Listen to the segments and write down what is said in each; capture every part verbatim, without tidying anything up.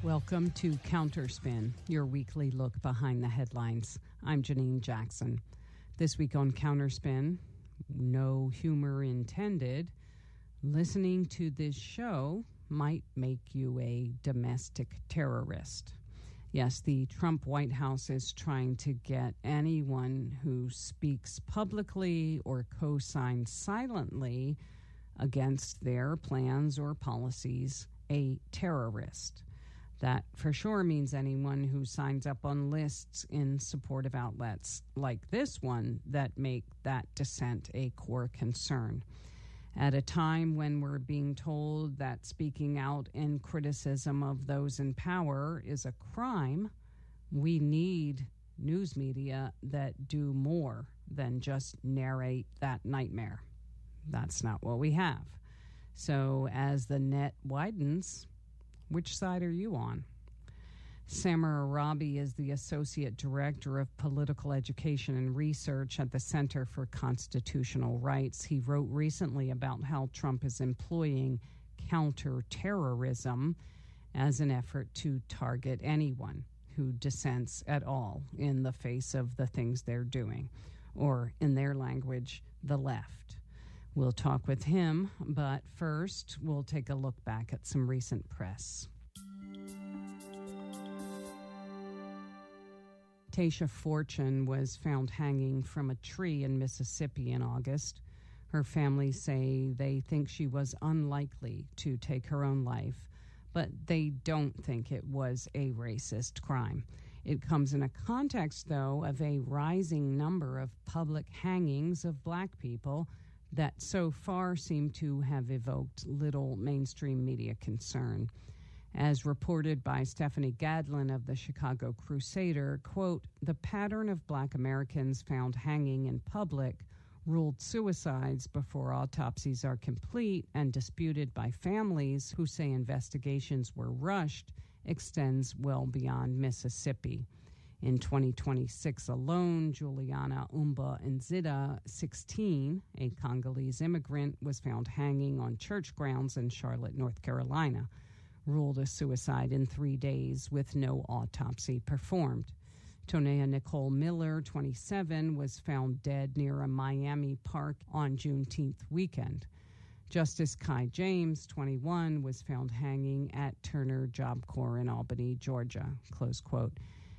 Welcome to Counterspin, your weekly look behind the headlines. I'm Janine Jackson. This week on Counterspin, no humor intended, listening to this show might make you a domestic terrorist. Yes, the Trump White House is trying to get anyone who speaks publicly or co-signs silently against their plans or policies a terrorist. That for sure means anyone who signs up on lists in support of outlets like this one that make that dissent a core concern. At a time when we're being told that speaking out in criticism of those in power is a crime, we need news media that do more than just narrate that nightmare. That's not what we have. So as the net widens, which side are you on? Samar Arabi is the Associate Director of Political Education and Research at the Center for Constitutional Rights. He wrote recently about how Trump is employing counterterrorism as an effort to target anyone who dissents at all in the face of the things they're doing, or in their language, the left. We'll talk with him, but first, we'll take a look back at some recent press. Tasha Fortune was found hanging from a tree in Mississippi in August. Her family say they think she was unlikely to take her own life, but they don't think it was a racist crime. It comes in a context, though, of a rising number of public hangings of black people that so far seem to have evoked little mainstream media concern. As reported by Stephanie Gadlin of the Chicago Crusader, quote, the pattern of black Americans found hanging in public, ruled suicides before autopsies are complete, and disputed by families who say investigations were rushed, extends well beyond Mississippi. In twenty twenty-six alone, Juliana Umba Nzida, sixteen, a Congolese immigrant, was found hanging on church grounds in Charlotte, North Carolina, ruled a suicide in three days with no autopsy performed. Tonea Nicole Miller, twenty-seven, was found dead near a Miami park on Juneteenth weekend. Justice Kai James, twenty-one, was found hanging at Turner Job Corps in Albany, Georgia, close quote.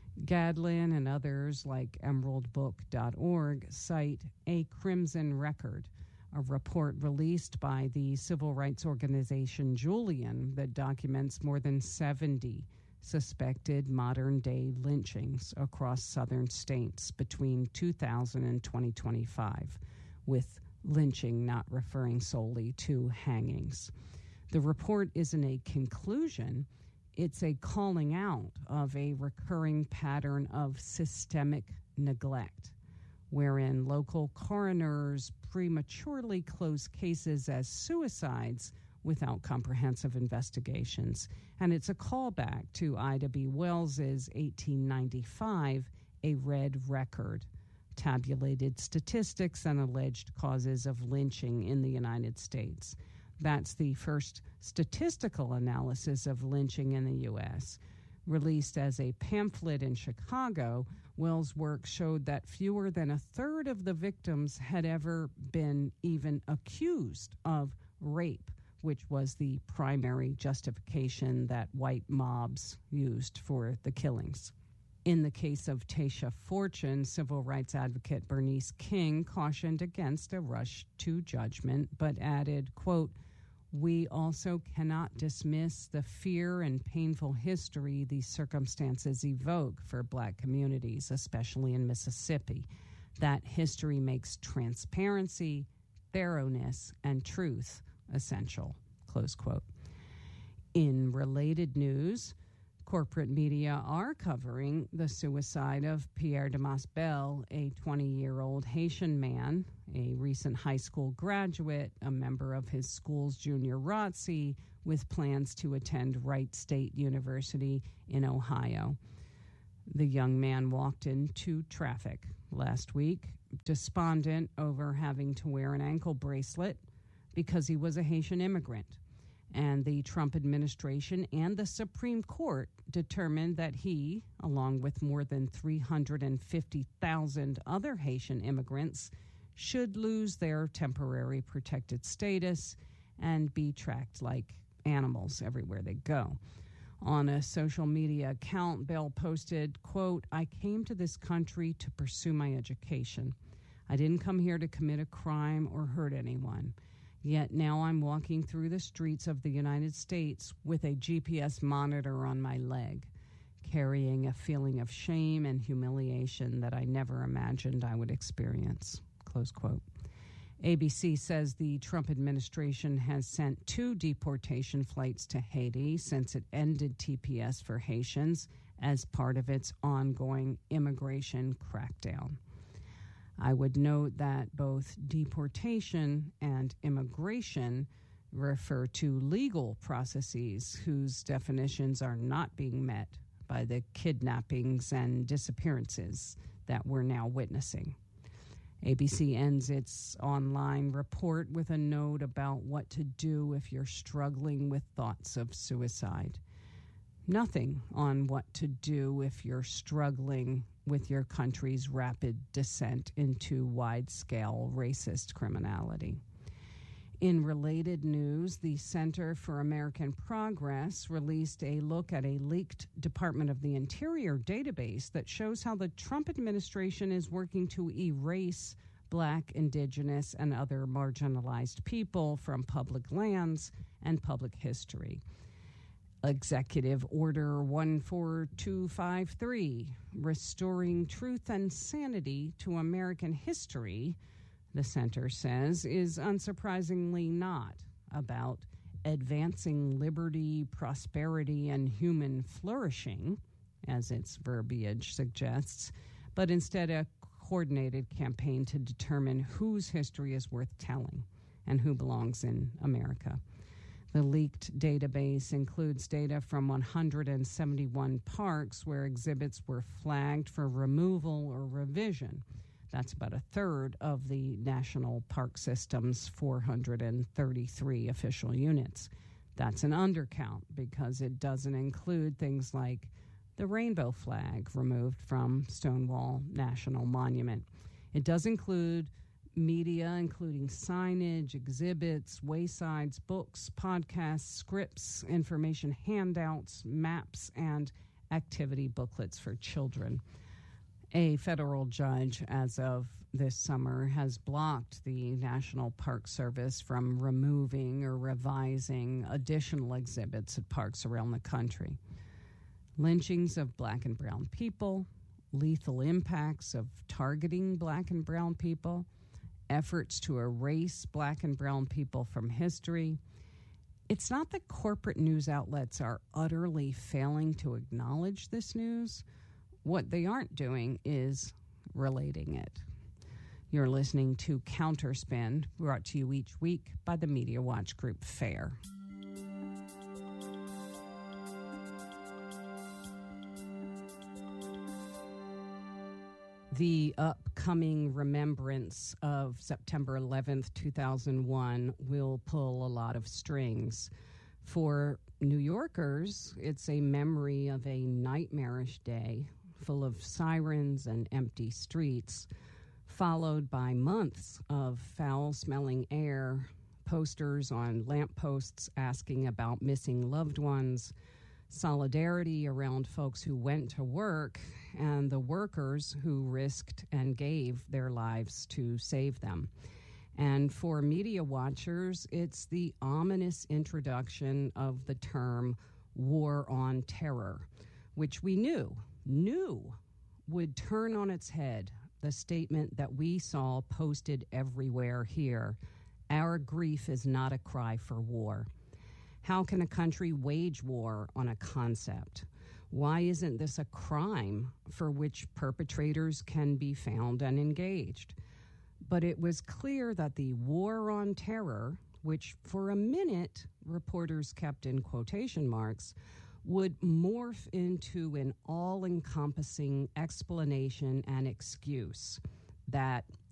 Gadlin and others like emerald book dot org cite a Crimson Record, a report released by the civil rights organization Julian that documents more than seventy suspected modern-day lynchings across southern states between two thousand and twenty twenty-five, with lynching not referring solely to hangings. The report isn't a conclusion. It's a calling out of a recurring pattern of systemic neglect, wherein local coroners prematurely close cases as suicides without comprehensive investigations. And it's a callback to Ida B. Wells's eighteen ninety-five, A Red Record, tabulated statistics and alleged causes of lynching in the United States. That's the first statistical analysis of lynching in the U S. Released as a pamphlet in Chicago, Wells' work showed that fewer than a third of the victims had ever been even accused of rape, which was the primary justification that white mobs used for the killings. In the case of Tasha Fortune, civil rights advocate Bernice King cautioned against a rush to judgment, but added, quote, we also cannot dismiss the fear and painful history these circumstances evoke for black communities, especially in Mississippi. That history makes transparency, thoroughness, and truth essential, close quote. In related news, corporate media are covering the suicide of Pierre Damas Bell, a twenty-year-old Haitian man, a recent high school graduate, a member of his school's junior R O T C, with plans to attend Wright State University in Ohio. The young man walked into traffic last week, despondent over having to wear an ankle bracelet because he was a Haitian immigrant. And the Trump administration and the Supreme Court determined that he, along with more than three hundred fifty thousand other Haitian immigrants, should lose their temporary protected status and be tracked like animals everywhere they go. On a social media account, Bell posted, quote, "I came to this country to pursue my education. I didn't come here to commit a crime or hurt anyone. Yet now I'm walking through the streets of the United States with a G P S monitor on my leg, carrying a feeling of shame and humiliation that I never imagined I would experience," close quote. A B C says the Trump administration has sent two deportation flights to Haiti since it ended T P S for Haitians as part of its ongoing immigration crackdown. I would note that both deportation and immigration refer to legal processes whose definitions are not being met by the kidnappings and disappearances that we're now witnessing. A B C ends its online report with a note about what to do if you're struggling with thoughts of suicide. Nothing on what to do if you're struggling with your country's rapid descent into wide-scale racist criminality. In related news, the Center for American Progress released a look at a leaked Department of the Interior database that shows how the Trump administration is working to erase Black, Indigenous, and other marginalized people from public lands and public history. Executive Order one four two five three, Restoring Truth and Sanity to American History, the center says, is unsurprisingly not about advancing liberty, prosperity, and human flourishing, as its verbiage suggests, but instead a coordinated campaign to determine whose history is worth telling and who belongs in America. The leaked database includes data from one hundred seventy-one parks where exhibits were flagged for removal or revision. That's about a third of the National Park System's four hundred thirty-three official units. That's an undercount because it doesn't include things like the rainbow flag removed from Stonewall National Monument. It does include media, including signage, exhibits, waysides, books, podcasts, scripts, information handouts, maps, and activity booklets for children. A federal judge, as of this summer, has blocked the National Park Service from removing or revising additional exhibits at parks around the country. Lynchings of Black and brown people, lethal impacts of targeting Black and brown people, efforts to erase Black and brown people from history. It's not that corporate news outlets are utterly failing to acknowledge this news. What they aren't doing is relating it. You're listening to Counterspin, brought to you each week by the Media Watch Group FAIR. The upcoming remembrance of September eleventh, two thousand one will pull a lot of strings. For New Yorkers, it's a memory of a nightmarish day full of sirens and empty streets, followed by months of foul-smelling air, posters on lampposts asking about missing loved ones, solidarity around folks who went to work, and the workers who risked and gave their lives to save them. And for media watchers, it's the ominous introduction of the term war on terror, which we knew, knew would turn on its head the statement that we saw posted everywhere here: our grief is not a cry for war. How can a country wage war on a concept? Why isn't this a crime for which perpetrators can be found and engaged? But it was clear that the war on terror, which for a minute reporters kept in quotation marks, would morph into an all-encompassing explanation and excuse that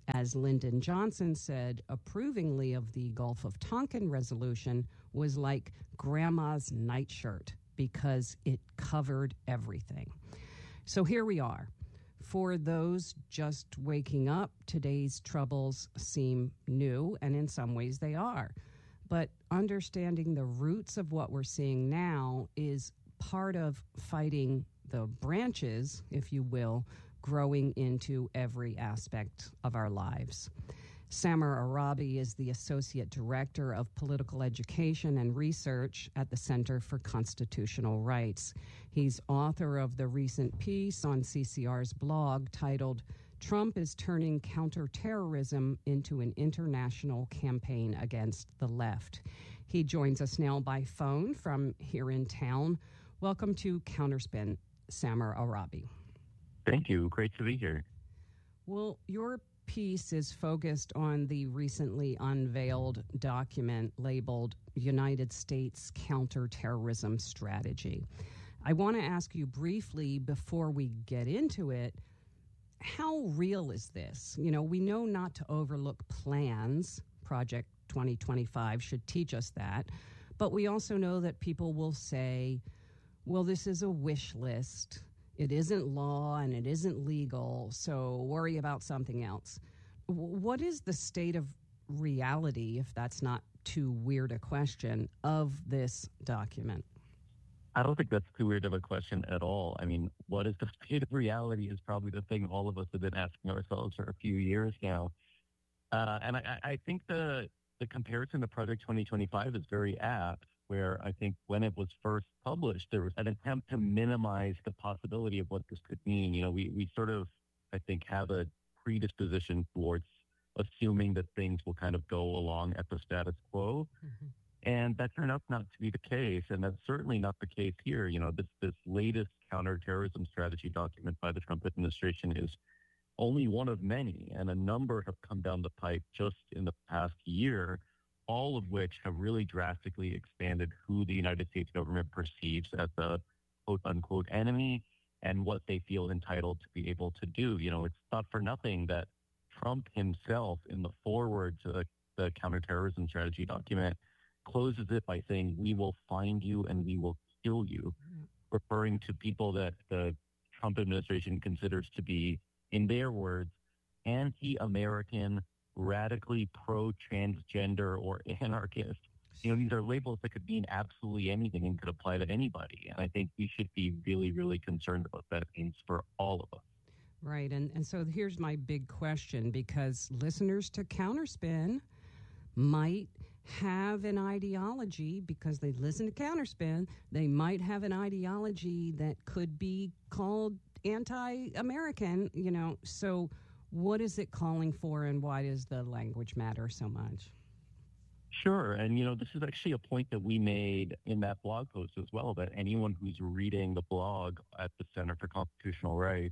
As Lyndon Johnson said approvingly of the Gulf of Tonkin resolution, was like grandma's nightshirt because it covered everything. So here we are. For those just waking up, today's troubles seem new, and in some ways they are. But understanding the roots of what we're seeing now is part of fighting the branches, if you will, growing into every aspect of our lives. Samer Arabi is the Associate Director of Political Education and Research at the Center for Constitutional Rights. He's author of the recent piece on C C R's blog titled, "Trump is Turning Counterterrorism into an International Campaign Against the Left." He joins us now by phone from here in town. Welcome to Counterspin, Samer Arabi. Thank you. Great to be here. Well, your piece is focused on the recently unveiled document labeled United States Counterterrorism Strategy. I want to ask you briefly before we get into it, how real is this? You know, we know not to overlook plans. Project twenty twenty-five should teach us that. But we also know that people will say, well, this is a wish list. It isn't law and it isn't legal, so worry about something else. What is the state of reality, if that's not too weird a question, of this document? I don't think that's too weird of a question at all. I mean, what is the state of reality is probably the thing all of us have been asking ourselves for a few years now. Uh, and I, I think the the comparison to Project twenty twenty-five is very apt, where I think when it was first published, there was an attempt to minimize the possibility of what this could mean. You know, we, we sort of, I think, have a predisposition towards assuming that things will kind of go along at the status quo. Mm-hmm. And that turned out not to be the case. And that's certainly not the case here. You know, this, this latest counterterrorism strategy document by the Trump administration is only one of many. And a number have come down the pipe just in the past year, all of which have really drastically expanded who the United States government perceives as a quote unquote enemy and what they feel entitled to be able to do. You know, it's not for nothing that Trump himself in the foreword to the, the counterterrorism strategy document closes it by saying, "We will find you and we will kill you," mm-hmm. referring to people that the Trump administration considers to be, in their words, anti-American, radically pro-transgender or anarchist. You know, these are labels that could mean absolutely anything and could apply to anybody. And I think we should be really, really concerned about what that means for all of us. Right. And, and so here's my big question, because listeners to Counterspin might have an ideology, because they listen to Counterspin, they might have an ideology that could be called anti-American, you know. So what is it calling for, and why does the language matter so much? Sure. And, you know, this is actually a point that we made in that blog post as well, that anyone who's reading the blog at the Center for Constitutional Rights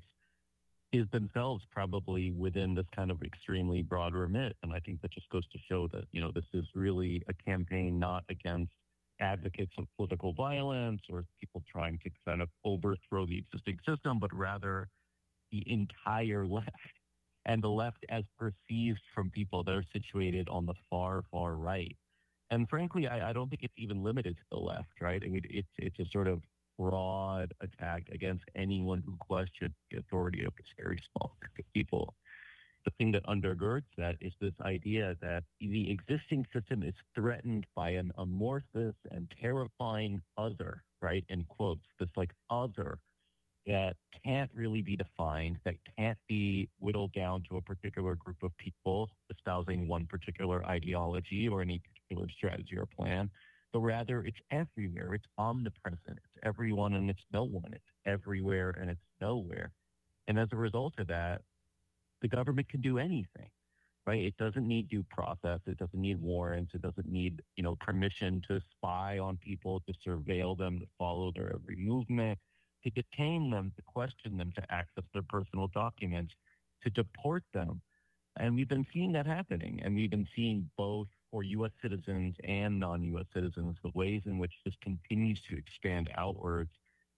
is themselves probably within this kind of extremely broad remit. And I think that just goes to show that, you know, this is really a campaign not against advocates of political violence or people trying to kind of overthrow the existing system, but rather the entire left. And the left as perceived from people that are situated on the far, far right. And frankly, I, I don't think it's even limited to the left, right? I mean, it's it's a sort of broad attack against anyone who questions the authority of this very small group of people. The thing that undergirds that is this idea that the existing system is threatened by an amorphous and terrifying other, right, in quotes, this like other that can't really be defined, that can't be whittled down to a particular group of people espousing one particular ideology or any particular strategy or plan, but rather it's everywhere. It's omnipresent. It's everyone and it's no one. It's everywhere and it's nowhere. And as a result of that, the government can do anything, right? It doesn't need due process. It doesn't need warrants. It doesn't need, you know, permission to spy on people, to surveil them, to follow their every movement, to detain them, to question them, to access their personal documents, to deport them. And we've been seeing that happening. And we've been seeing both for U S citizens and non-U S citizens, the ways in which this continues to expand outwards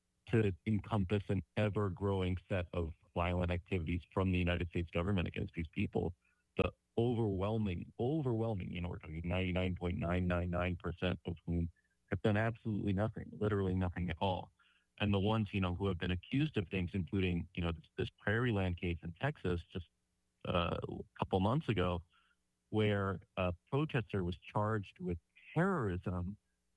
to encompass an ever-growing set of violent activities from the United States government against these people the overwhelming, overwhelming, you know, we're talking ninety-nine point nine nine nine percent of whom have done absolutely nothing, literally nothing at all. And the ones, you know, who have been accused of things, including, you know, this, this Prairie Land case in Texas just uh, a couple months ago, where a protester was charged with terrorism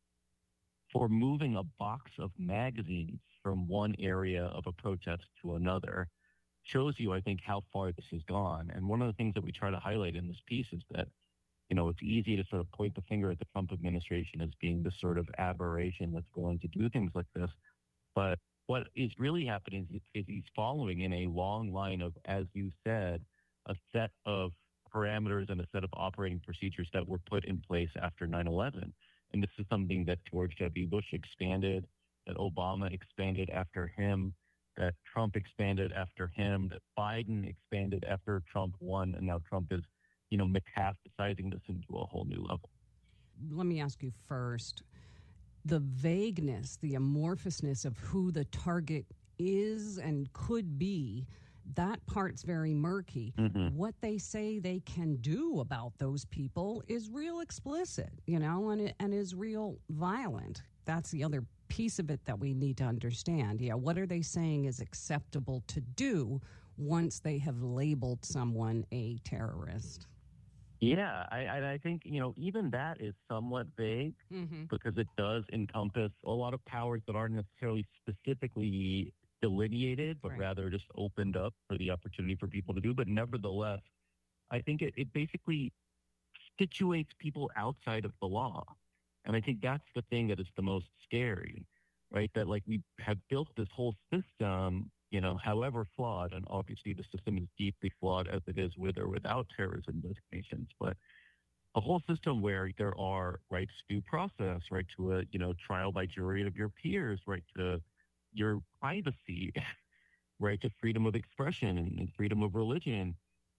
for moving a box of magazines from one area of a protest to another, shows you, I think, how far this has gone. And one of the things that we try to highlight in this piece is that, you know, it's easy to sort of point the finger at the Trump administration as being this sort of aberration that's going to do things like this. But what is really happening is, is he's following in a long line of, as you said, a set of parameters and a set of operating procedures that were put in place after nine eleven. And this is something that George W. Bush expanded, that Obama expanded after him, that Trump expanded after him, that Biden expanded after Trump won, and now Trump is, you know, metastasizing this into a whole new level. Let me ask you first, the vagueness, the amorphousness of who the target is and could be, that part's very murky. Mm-hmm. What they say they can do about those people is real explicit, you know, and it, and is real violent. That's the other piece of it that we need to understand. Yeah, what are they saying is acceptable to do once they have labeled someone a terrorist? Yeah, I, I think, you know, even that is somewhat vague mm-hmm. because it does encompass a lot of powers that aren't necessarily specifically delineated, but right. rather just opened up for the opportunity for people to do. But nevertheless, I think it, it basically situates people outside of the law. And I think that's the thing that is the most scary, right? That like we have built this whole system, you know, however flawed, and obviously the system is deeply flawed as it is with or without terrorism designations, but a whole system where there are rights to due process, right to a, you know, trial by jury of your peers, right to your privacy, right to freedom of expression and freedom of religion.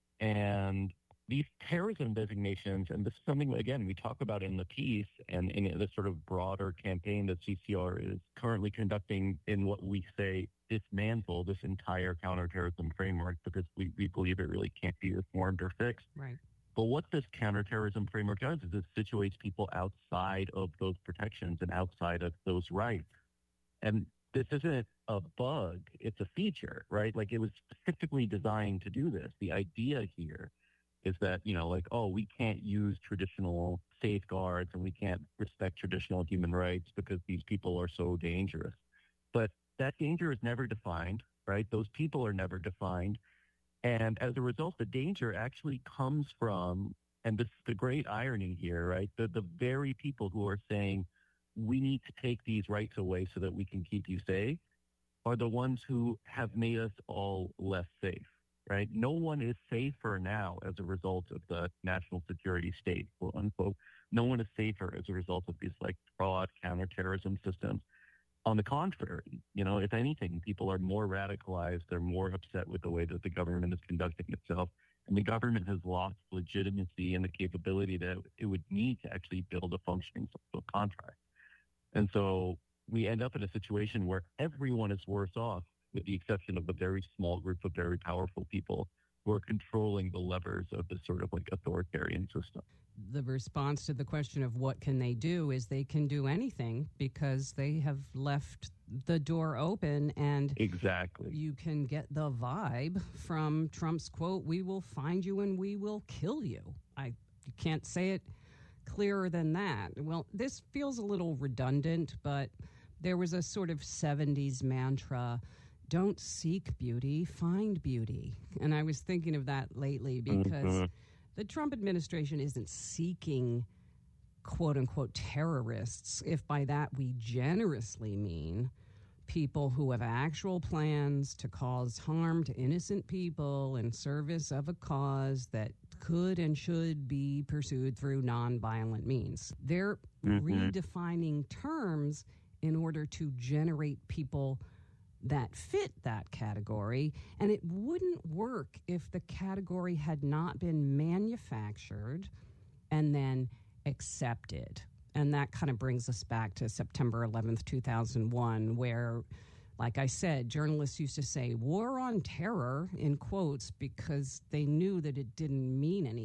And these terrorism designations, and this is something, again, we talk about in the piece and in this sort of broader campaign that C C R is currently conducting in what we say dismantle this entire counterterrorism framework, because we, we believe it really can't be reformed or fixed. Right. But what this counterterrorism framework does is it situates people outside of those protections and outside of those rights. And this isn't a bug, it's a feature, right? Like it was specifically designed to do this. The idea here is that, you know, like, oh, we can't use traditional safeguards and we can't respect traditional human rights because these people are so dangerous. But that danger is never defined, right? Those people are never defined. And as a result, the danger actually comes from, and this is the great irony here, right? The, the very people who are saying, we need to take these rights away so that we can keep you safe are the ones who have made us all less safe, right? No one is safer now as a result of the national security state, quote unquote. No one is safer as a result of these like fraud counterterrorism systems. On the contrary, you know, if anything, people are more radicalized. They're more upset with the way that the government is conducting itself. And the government has lost legitimacy and the capability that it would need to actually build a functioning social contract. And so we end up in a situation where everyone is worse off, with the exception of a very small group of very powerful people who are controlling the levers of this sort of like authoritarian system. The response to the question of what can they do is they can do anything because they have left the door open. And exactly, you can get the vibe from Trump's quote, "We will find you and we will kill you." I can't say it clearer than that. Well, this feels a little redundant, but there was a sort of seventies mantra, don't seek beauty, find beauty. And I was thinking of that lately because mm-hmm. the Trump administration isn't seeking quote unquote terrorists, if by that we generously mean people who have actual plans to cause harm to innocent people in service of a cause that could and should be pursued through nonviolent means. They're mm-hmm. redefining terms in order to generate people that fit that category, and it wouldn't work if the category had not been manufactured and then accepted. And that kind of brings us back to September eleventh, two thousand one, where Like I said, journalists used to say war on terror in quotes because they knew that it didn't mean anything.